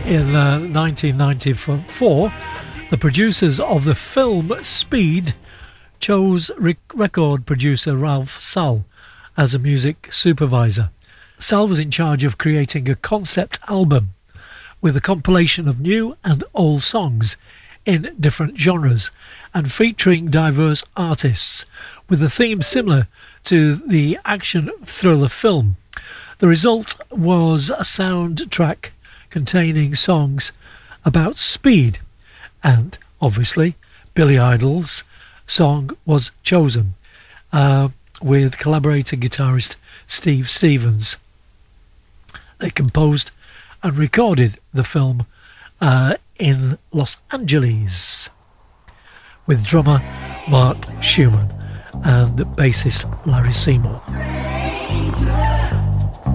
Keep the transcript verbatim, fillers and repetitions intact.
In uh, nineteen ninety-four, the producers of the film Speed chose rec- record producer Ralph Sall as a music supervisor. Sall was in charge of creating a concept album with a compilation of new and old songs in different genres and featuring diverse artists, with a theme similar to the action thriller film. The result was a soundtrack containing songs about speed, and obviously Billy Idol's song was chosen, uh, with collaborator guitarist Steve Stevens. They composed and recorded the film uh, in Los Angeles with drummer Mark Schumann and bassist Larry Seymour.